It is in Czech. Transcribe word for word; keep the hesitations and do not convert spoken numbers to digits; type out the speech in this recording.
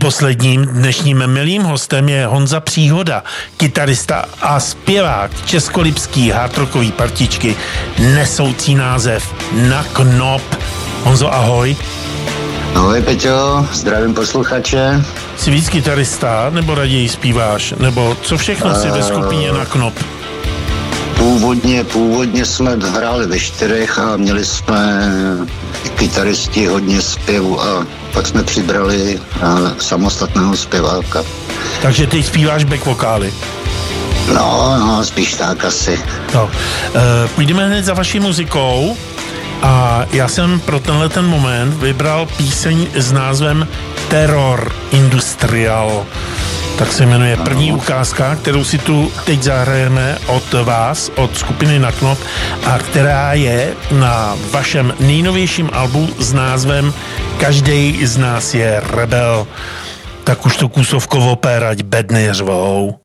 posledním dnešním milým hostem je Honza Příhoda, kytarista a zpěvák českolipský hardrockový partičky nesoucí název Na knop. Honzo, ahoj. Ahoj, Peťo, zdravím posluchače. Jsi víc kytarista, nebo raději zpíváš? Nebo co všechno si ve skupině Na knop? Původně, původně jsme hráli ve čtyřech a měli jsme kytaristi hodně zpěvu a pak jsme přibrali samostatného zpěváka. Takže ty zpíváš back vokály? No, no, spíš tak asi. No, e, půjdeme hned za vaší muzikou a já jsem pro tenhle ten moment vybral píseň s názvem Terror Industrial. Tak se jmenuje první ukázka, kterou si tu teď zahrajeme od vás, od skupiny Na knop, a která je na vašem nejnovějším albu s názvem Každej z nás je rebel. Tak už to kusovko operať bedny řvou.